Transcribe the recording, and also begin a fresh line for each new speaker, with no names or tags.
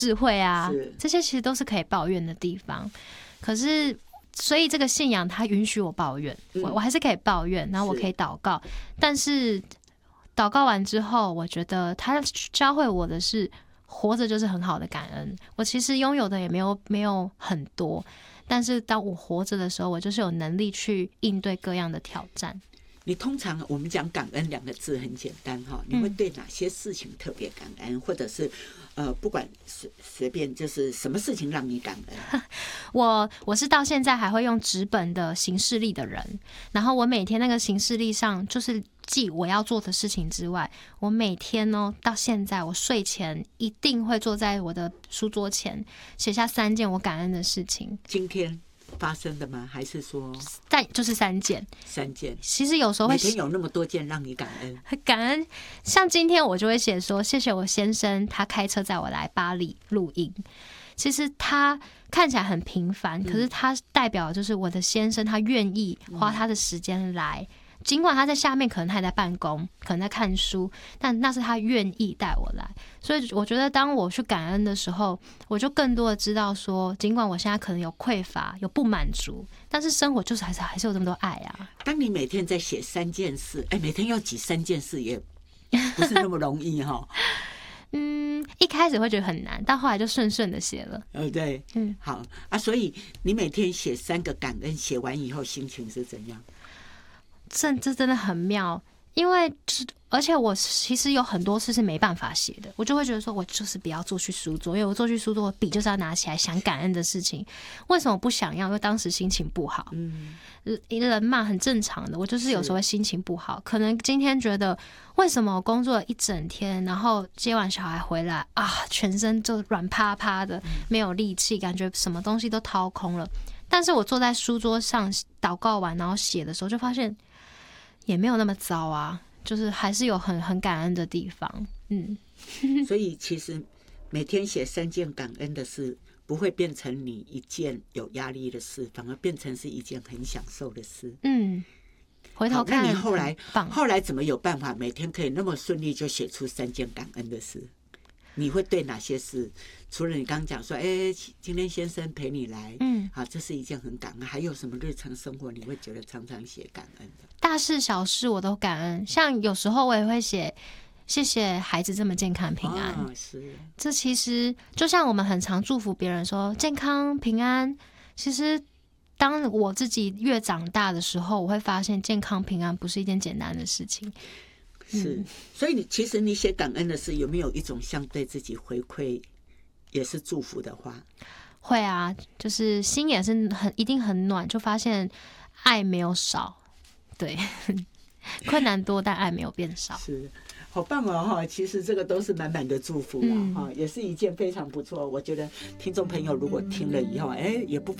智慧啊，这些其实都是可以抱怨的地方。可是，所以这个信仰它允许我抱怨，我还是可以抱怨，然后我可以祷告。但是祷告完之后，我觉得他教会我的是，活着就是很好的感恩。我其实拥有的也没有很多，但是当我活着的时候，我就是有能力去应对各样的挑战。
你通常我们讲感恩2个字很简单哈，你会对哪些事情特别感恩，或者是不管随便就是什么事情让你感恩？
我是到现在还会用纸本的行事历的人，然后我每天那个行事历上就是记我要做的事情之外，我每天呢到现在我睡前一定会坐在我的书桌前写下3件我感恩的事情。今
天发生的吗？还是说
就是3件？其实有时候会
每天有那么多件让你感恩，
感恩。像今天我就会写说，谢谢我先生，他开车载我来巴黎录音。其实他看起来很平凡，可是他代表就是我的先生，他愿意花他的时间来。尽管他在下面可能他还在办公，可能在看书，但那是他愿意带我来。所以我觉得当我去感恩的时候，我就更多的知道说，尽管我现在可能有匮乏有不满足，但是生活就是还是有这么多爱啊。
当你每天在写3件事，每天要记3件事也不是那么容易哈。
一开始会觉得很难，到后来就顺顺的写了。
对，好啊。所以你每天写3个感恩，写完以后心情是怎样？
这真的很妙，因为而且我其实有很多次是没办法写的，我就会觉得说我就是不要坐去书桌，因为我坐去书桌笔就是要拿起来想感恩的事情。为什么不想要？因为当时心情不好。人嘛很正常的，我就是有时候会心情不好，可能今天觉得为什么我工作了一整天，然后接完小孩回来啊，全身就软趴趴的，没有力气，感觉什么东西都掏空了。但是我坐在书桌上祷告完，然后写的时候，就发现也没有那么糟啊，就是还是有很感恩的地方。
所以其实每天写3件感恩的事，不会变成你一件有压力的事，反而变成是一件很享受的事。
回头看，
那你后来怎么有办法每天可以那么顺利就写出3件感恩的事？你会对哪些事？除了你刚刚讲说，今天先生陪你来，好，这是一件很感恩。还有什么日常生活你会觉得常常写感恩的？
大事小事我都感恩，像有时候我也会写谢谢孩子这么健康平安。这其实就像我们很常祝福别人说健康平安，其实当我自己越长大的时候，我会发现健康平安不是一件简单的事情。
所以其实你写感恩的事，有没有一种像对自己回馈也是祝福的话？
会啊，就是心也是一定很暖，就发现爱没有少。对，困难多，但爱没有变少。
是，好棒哦！其实这个都是满满的祝福啦，也是一件非常不错。我觉得听众朋友如果听了以后，也不妨